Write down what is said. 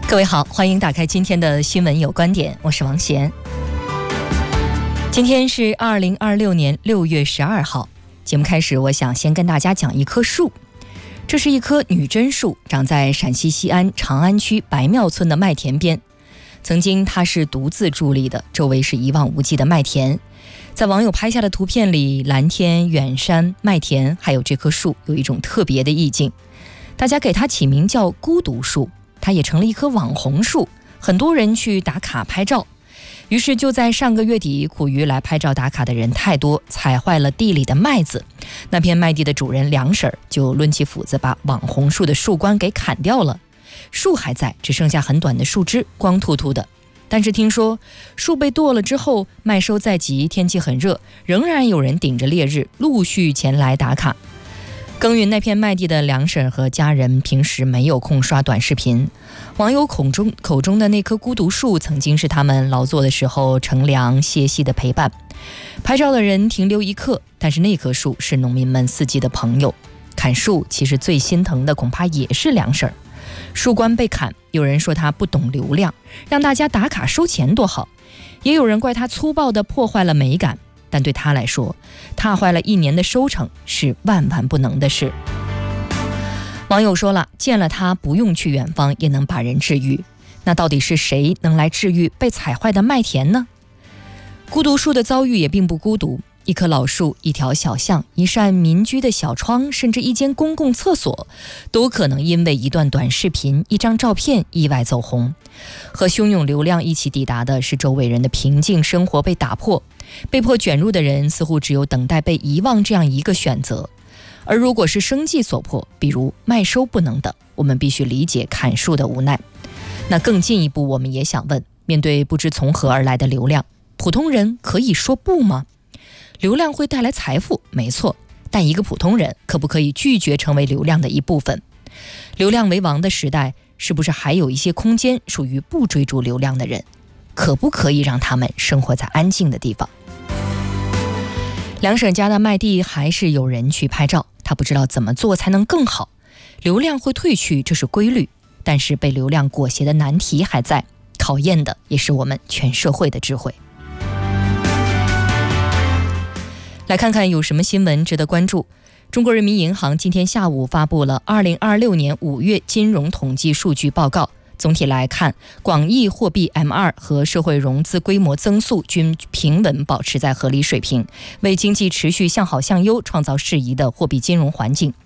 各位好，欢迎打开今天的新闻有观点，我是王贤。今天是2026年6月12号。节目开始，我想先跟大家讲一棵树。这是一棵女贞树，长在陕西西安长安区白庙村的麦田边。曾经它是独自伫立的，周围是一望无际的麦田。在网友拍下的图片里，蓝天、远山、麦田，还有这棵树，有一种特别的意境。大家给它起名叫孤独树，它也成了一棵网红树，很多人去打卡拍照。于是就在上个月底，苦于来拍照打卡的人太多，踩坏了地里的麦子。那片麦地的主人梁婶就抡起斧子把网红树的树冠给砍掉了。树还在，只剩下很短的树枝，光秃秃的。但是听说树被剁了之后，麦收在即，天气很热，仍然有人顶着烈日陆续前来打卡。耕耘那片麦地的梁婶和家人平时没有空刷短视频。网友口中的那棵孤独树，曾经是他们劳作的时候乘凉歇息的陪伴。拍照的人停留一刻，但是那棵树是农民们四季的朋友。砍树其实最心疼的恐怕也是梁婶。树冠被砍，有人说他不懂流量，让大家打卡收钱多好，也有人怪他粗暴地破坏了美感。但对他来说，踏坏了1年的收成是万万不能的事。网友说了，见了他不用去远方也能把人治愈。那到底是谁能来治愈被踩坏的麦田呢？孤独树的遭遇也并不孤独，一棵老树、一条小巷、一扇民居的小窗，甚至一间公共厕所，都可能因为一段短视频、一张照片意外走红。和汹涌流量一起抵达的是周围人的平静生活被打破，被迫卷入的人似乎只有等待被遗忘这样一个选择。而如果是生计所迫，比如麦收不能等，我们必须理解砍树的无奈。那更进一步，我们也想问，面对不知从何而来的流量，普通人可以说不吗？流量会带来财富，没错，但一个普通人可不可以拒绝成为流量的一部分？流量为王的时代，是不是还有一些空间属于不追逐流量的人？可不可以让他们生活在安静的地方？梁婶家的麦地还是有人去拍照，他不知道怎么做才能更好。流量会退去，这是规律，但是被流量裹挟的难题还在，考验的也是我们全社会的智慧。来看看有什么新闻值得关注。中国人民银行今天下午发布了2026年5月金融统计数据报告。总体来看，广义货币 M2 和社会融资规模增速均平稳保持在合理水平，为经济持续向好向优创造适宜的货币金融环境。